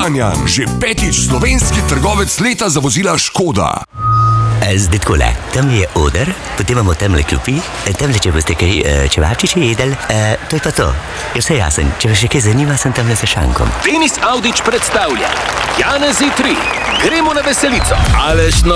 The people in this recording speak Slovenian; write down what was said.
Kranjan, že 5. slovenski trgovec leta za vozila Škoda. Zdaj takole, tam je oder, potem imamo tamle klopi, tamle če boste kaj čevapčiče jedel, to je pa to. Je vse jasen, če vas še kaj zanima, sem tamle za šankom. Denis Audić predstavlja Janezi 3. Gremo na veselico. Aleš